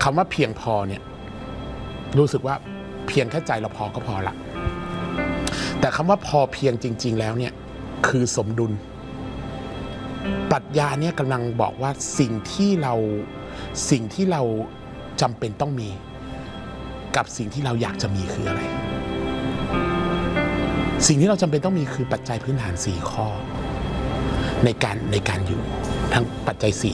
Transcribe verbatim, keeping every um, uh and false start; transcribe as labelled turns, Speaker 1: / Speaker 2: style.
Speaker 1: คำว่าเพียงพอเนี่ยรู้สึกว่าเพียงแค่ใจเราพอก็พอละแต่คำว่าพอเพียงจริงๆแล้วเนี่ยคือสมดุลปรัชญาเนี่ยกำลังบอกว่าสิ่งที่เราสิ่งที่เราจำเป็นต้องมีกับสิ่งที่เราอยากจะมีคืออะไรสิ่งที่เราจำเป็นต้องมีคือปัจจัยพื้นฐานสี่ข้อในการในการอยู่ทั้งปัจจัยสี่